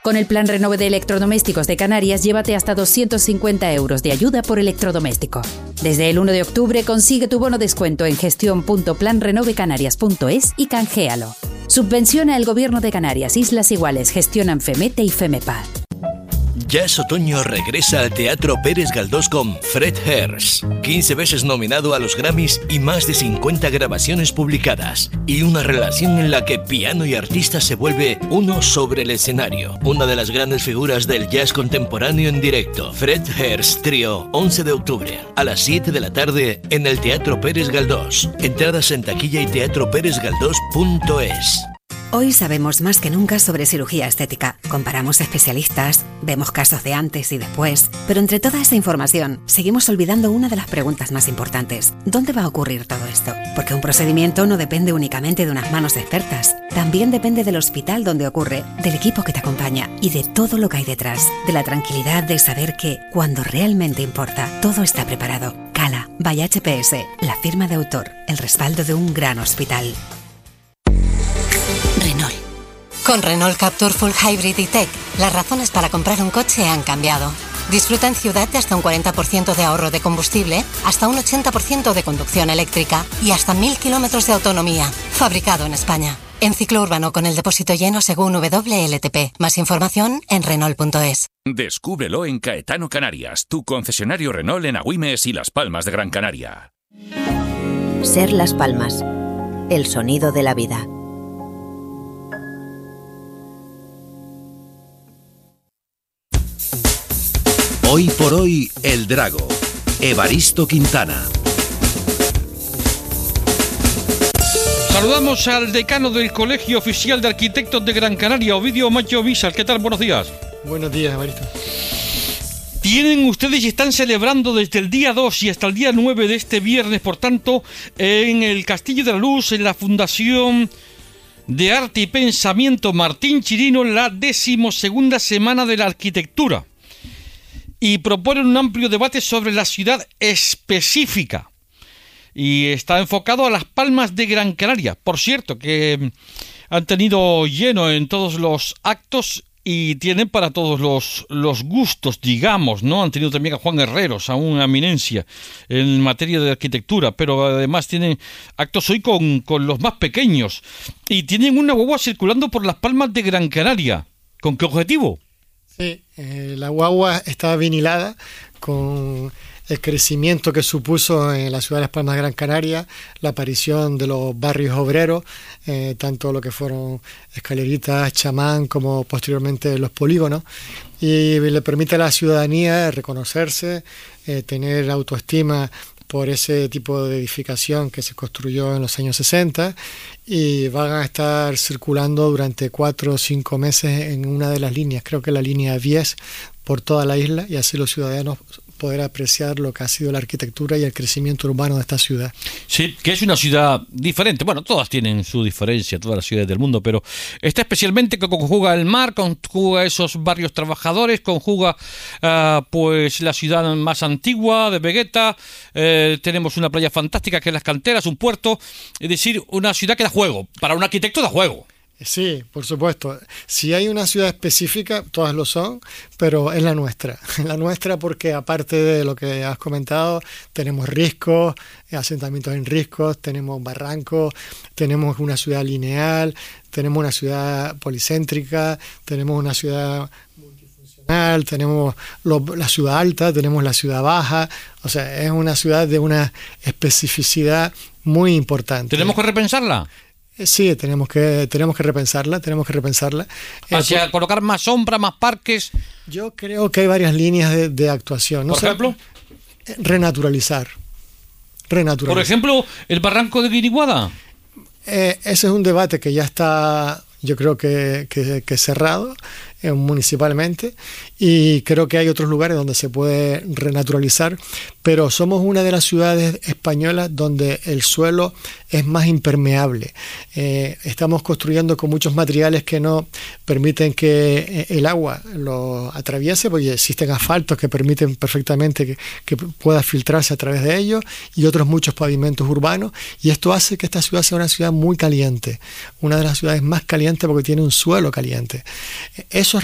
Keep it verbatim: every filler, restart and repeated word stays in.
Con el plan Renove de electrodomésticos de Canarias, llévate hasta doscientos cincuenta euros de ayuda por electrodoméstico. Desde el uno de octubre consigue tu bono descuento en gestión punto plan renove canarias punto es y canjealo. Subvenciona el Gobierno de Canarias, Islas Iguales, gestionan FEMETE y FEMEPA. Jazz Otoño regresa al Teatro Pérez Galdós con Fred Hersch, quince veces nominado a los Grammys y más de cincuenta grabaciones publicadas, y una relación en la que piano y artista se vuelve uno sobre el escenario. Una de las grandes figuras del jazz contemporáneo en directo, Fred Hersch Trío, once de octubre, a las siete de la tarde en el Teatro Pérez Galdós. Entradas en taquilla y teatro pérez galdós punto es. Hoy sabemos más que nunca sobre cirugía estética. Comparamos especialistas, vemos casos de antes y después, pero entre toda esa información seguimos olvidando una de las preguntas más importantes. ¿Dónde va a ocurrir todo esto? Porque un procedimiento no depende únicamente de unas manos expertas. También depende del hospital donde ocurre, del equipo que te acompaña y de todo lo que hay detrás. De la tranquilidad de saber que, cuando realmente importa, todo está preparado. Cala, by H P S, la firma de autor, el respaldo de un gran hospital. Renault. Con Renault Captur Full Hybrid e-Tech, las razones para comprar un coche han cambiado. Disfruta en ciudad de hasta un cuarenta por ciento de ahorro de combustible, hasta un ochenta por ciento de conducción eléctrica y hasta mil kilómetros de autonomía. Fabricado en España. En ciclo urbano con el depósito lleno según W L T P. Más información en Renault punto es. Descúbrelo en Caetano Canarias, tu concesionario Renault en Agüimes y Las Palmas de Gran Canaria. Ser Las Palmas. El sonido de la vida. Hoy por hoy, El Drago. Evaristo Quintana. Saludamos al decano del Colegio Oficial de Arquitectos de Gran Canaria, Ovidio Macho Visal. ¿Qué tal? Buenos días. Buenos días, Evaristo. Tienen ustedes y están celebrando desde el día dos y hasta el día nueve de este viernes, por tanto, en el Castillo de la Luz, en la Fundación de Arte y Pensamiento Martín Chirino, la decimosegunda Semana de la Arquitectura. Y proponen un amplio debate sobre la ciudad específica. Y está enfocado a Las Palmas de Gran Canaria. Por cierto, que han tenido lleno en todos los actos y tienen para todos los, los gustos, digamos, ¿no? Han tenido también a Juan Herreros, a una eminencia en materia de arquitectura, pero además tienen actos hoy con, con los más pequeños. Y tienen una guagua circulando por Las Palmas de Gran Canaria. ¿Con qué objetivo? Sí, eh, la guagua está vinilada con el crecimiento que supuso en la ciudad de Las Palmas de Gran Canaria la aparición de los barrios obreros, eh, tanto lo que fueron Escaleritas, Chamán, como posteriormente los polígonos, y le permite a la ciudadanía reconocerse, eh, tener autoestima por ese tipo de edificación que se construyó en los años sesenta, y van a estar circulando durante cuatro o cinco meses en una de las líneas, creo que la línea diez, por toda la isla, y así los ciudadanos poder apreciar lo que ha sido la arquitectura y el crecimiento urbano de esta ciudad. Sí, que es una ciudad diferente. Bueno, todas tienen su diferencia, todas las ciudades del mundo, pero esta especialmente que conjuga el mar, conjuga esos barrios trabajadores, conjuga uh, pues la ciudad más antigua de Vegueta, eh, tenemos una playa fantástica que es Las Canteras, un puerto, es decir, una ciudad que da juego. Para un arquitecto da juego. Sí, por supuesto. Si hay una ciudad específica, todas lo son, pero es la nuestra. La nuestra porque, aparte de lo que has comentado, tenemos riscos, asentamientos en riscos, tenemos barrancos, tenemos una ciudad lineal, tenemos una ciudad policéntrica, tenemos una ciudad multifuncional, tenemos lo, la ciudad alta, tenemos la ciudad baja. O sea, es una ciudad de una especificidad muy importante. ¿Tenemos que repensarla? Sí, tenemos que tenemos que repensarla, tenemos que repensarla. Hacia eh, por, colocar más sombra, más parques. Yo creo que hay varias líneas de, de actuación. ¿no? Por ejemplo, renaturalizar. Renaturalizar. Por ejemplo, el barranco de Guiriguada. Eh, ese es un debate que ya está, yo creo que, que, que cerrado eh, municipalmente, y creo que hay otros lugares donde se puede renaturalizar, pero somos una de las ciudades españolas donde el suelo es más impermeable. Eh, estamos construyendo con muchos materiales que no permiten que el agua lo atraviese, porque existen asfaltos que permiten perfectamente que, que pueda filtrarse a través de ellos, y otros muchos pavimentos urbanos, y esto hace que esta ciudad sea una ciudad muy caliente, una de las ciudades más calientes porque tiene un suelo caliente. Eso